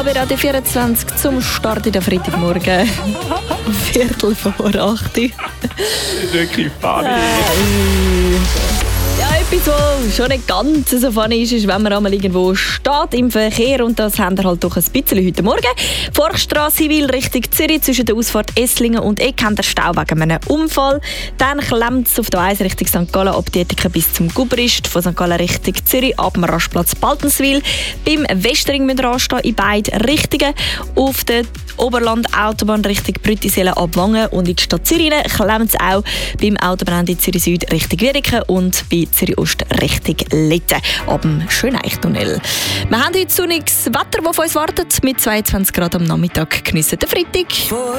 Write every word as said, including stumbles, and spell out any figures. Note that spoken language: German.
Bei Radio vierundzwanzig zum Start in der Freitagmorgen. Viertel vor acht. Das ist wirklich funny. Ja, etwas, was schon nicht ganz so funny ist, ist, wenn man einmal irgendwo steht im Verkehr, und das haben wir halt doch ein bisschen heute Morgen. Forchstrasse will Richtung Zürich, zwischen der Ausfahrt Esslingen und Eck haben der Stau wegen einem Unfall. Dann klemmt es auf der Eins Richtung Sankt Gallen ab Dietike bis zum Gubrist, von Sankt Gallen Richtung Zürich ab dem Rastplatz Baltenswil. Beim Westring müssen wir anstehen in beide Richtungen. Auf der Oberland-Autobahn Richtung Brüttisellen ab Wangen und in die Stadt Zürich klemmt es auch beim Autobahnende Zürich Süd Richtung Wiedeke und bei Zürich Ost Richtung Litten ab dem Schöneichtunnel. Wir haben heute sonniges Wetter, das auf uns wartet. Mit zweiundzwanzig Grad am Nachmittag geniessen den Freitag.